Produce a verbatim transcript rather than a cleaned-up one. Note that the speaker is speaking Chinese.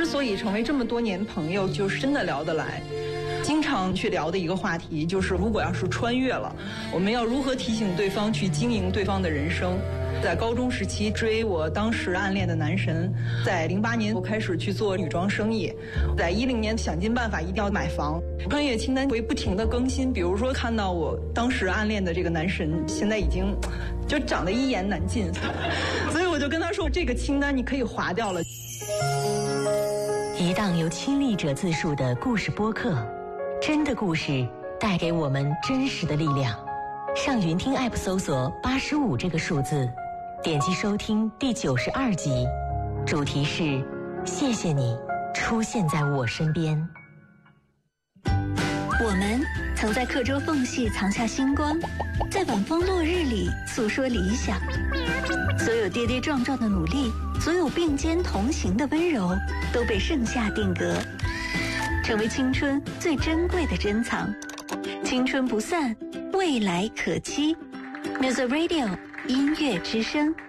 所以成为这么多年朋友，就是真的聊得来。经常去聊的一个话题就是，如果要是穿越了，我们要如何提醒对方去经营对方的人生。在高中时期追我当时暗恋的男神，在零八年我开始去做女装生意，在一零年想尽办法一定要买房。穿越清单会不停的更新，比如说看到我当时暗恋的这个男神现在已经就长得一言难尽，所以我就跟他说，这个清单你可以划掉了。 一档由亲历者自述的故事播客，真的故事带给我们真实的力量。上云听 App 搜索八十五这个数字，点击收听第九十二集，主题是谢谢你出现在我身边。 我们曾在课桌缝隙藏下星光，在晚风落日里诉说理想。所有跌跌撞撞的努力，所有并肩同行的温柔，都被盛夏定格，成为青春最珍贵的珍藏。青春不散，未来可期。Music Radio 音乐之声。